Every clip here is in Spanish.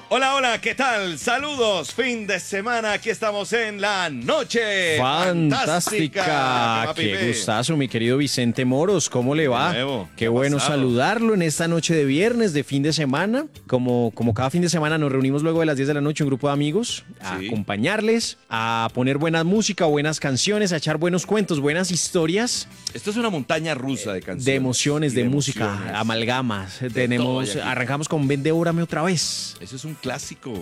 Hola, hola, ¿qué tal? Saludos, fin de semana, aquí estamos en la noche fantástica. Qué gustazo, mi querido Vicente Moros, ¿cómo le va? Qué bueno saludarlo en esta noche de viernes, de fin de semana. Como cada fin de semana nos reunimos luego de las 10 de la noche un grupo de amigos a acompañarles, a poner buena música, buenas canciones, a echar buenos cuentos, buenas historias. Esto es una montaña rusa de canciones. De emociones, de música, amalgamas. Arrancamos con Ven, devórame otra vez. Eso es un clásico.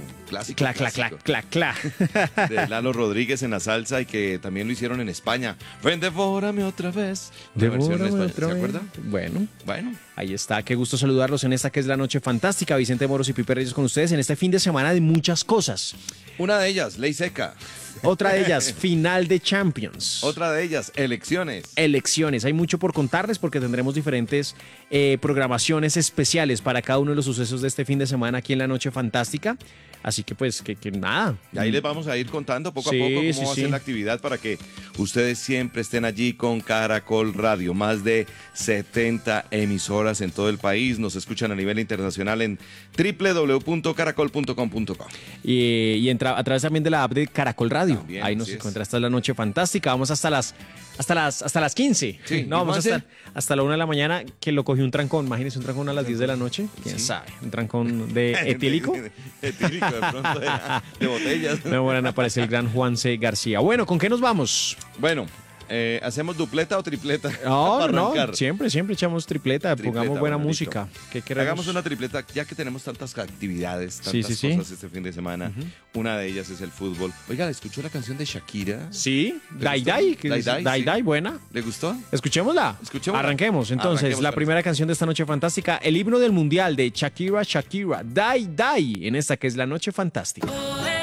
Cla. De Lalo Rodríguez en la salsa y que también lo hicieron en España. Ven, devórame otra vez. Devórame otra vez. ¿Se acuerda? Bueno. Ahí está, qué gusto saludarlos en esta que es la noche fantástica. Vicente Moros y Pipe Reyes con ustedes en este fin de semana de muchas cosas. Una de ellas, ley seca. Otra de ellas, final de Champions. Otra de ellas, elecciones. Hay mucho por contarles porque tendremos diferentes programaciones especiales para cada uno de los sucesos de este fin de semana aquí en la Noche Fantástica. Así que pues, que nada. Y ahí les vamos a ir contando poco a poco cómo va a ser la actividad para que ustedes siempre estén allí con Caracol Radio. Más de 70 emisoras en todo el país. Nos escuchan a nivel internacional en www.caracol.com.co. Y entra a través también de la app de Caracol Radio. También, ahí nos encuentra hasta la Noche Fantástica. Vamos hasta las 15. Sí, no, vamos hasta la 1 de la mañana, que lo cogió un trancón. Imagínense un trancón a las 10 de la noche. ¿Quién sabe? Un trancón de etílico. Etílico, de pronto, de botellas. Me van a aparecer el gran Juan C. García. Bueno, ¿con qué nos vamos? Bueno, ¿hacemos dupleta o tripleta? No, siempre echamos tripleta, pongamos buena música. ¿Qué queremos? Hagamos una tripleta, ya que tenemos tantas actividades, tantas cosas este fin de semana. Una de ellas es el fútbol. Oiga, ¿escuchó la canción de Shakira? Sí, Dai, buena. ¿Le gustó? Escuchémosla. Arranquemos. Entonces, la primera canción de esta noche fantástica, el himno del mundial de Shakira, Dai, en esta que es la noche fantástica.